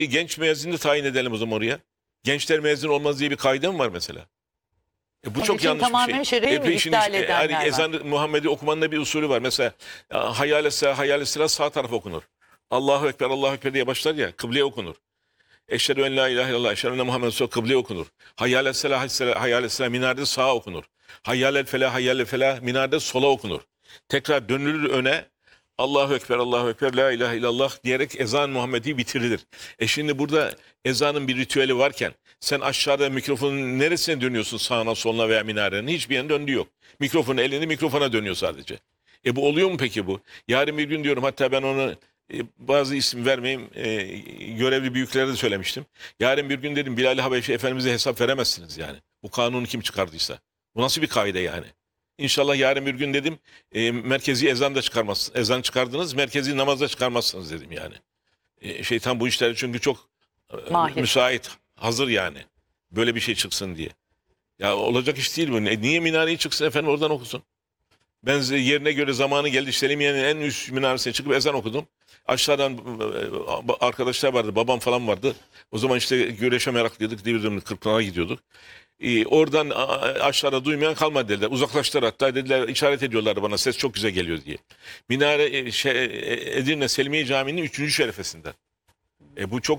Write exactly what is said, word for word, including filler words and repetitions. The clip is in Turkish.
E, genç müezzini tayin edelim o zaman oraya. Gençler müezzin olmaz diye bir kaide mi var mesela? E, bu Onun çok için yanlış bir tamamen şey. şeriayı mı işin iptal iş- e, edenler yani var? ezan Muhammed'i okumanın da bir usulü var. Mesela hayal esra hayal esra sağ tarafa okunur. Allahu Ekber Allahu Ekber diye başlar ya, kıbleye okunur. Eşhedü en la ilahe illallah, eşhedü enne Muhammed Resulullah kıbleye okunur. Hayyâle esselâh, hayyâle esselâh minarede sağa okunur. Hayyâle felah, hayyâle felah minarede sola okunur. Tekrar dönülür öne, Allahu Ekber, Allahu Ekber, la ilahe illallah diyerek ezan Muhammedi bitirilir. E şimdi burada ezanın bir ritüeli varken sen aşağıda mikrofonun neresine dönüyorsun, sağına soluna veya minarenin? Hiçbir yerine döndüğü yok. Mikrofonun elini mikrofona dönüyor sadece. E bu oluyor mu peki bu? Yarın bir gün diyorum, hatta ben onu e, bazı isim vermeyeyim, e, görevli büyüklere de söylemiştim. Yarın bir gün dedim, Bilal-i Habeşi Efendimiz'e hesap veremezsiniz yani. Bu kanunu kim çıkardıysa. Bu nasıl bir kaide yani? İnşallah yarın bir gün dedim, e, merkezi ezan da çıkarmazsınız. Ezan çıkardınız, merkezi namazda çıkarmazsınız dedim yani. E, şeytan bu işleri çünkü çok e, Mahir. müsait, hazır yani. Böyle bir şey çıksın diye. Ya olacak iş değil bu. E, niye minareyi çıksın efendim, oradan okusun. Ben size yerine göre zamanı geldi. Selimiye'nin en üst minaresine çıkıp ezan okudum. Aşağıdan e, arkadaşlar vardı, babam falan vardı. O zaman işte güreşe meraklıydık. Divirimli Kırkpınar'a gidiyorduk. Ee, oradan a- a- aşağıda duymayan kalmadı dediler. Uzaklaştılar, hatta dediler, işaret ediyorlardı bana, ses çok güzel geliyor diye. Minare e, şey, e, Edirne Selimiye Camii'nin üçüncü şerefesinden. E, bu çok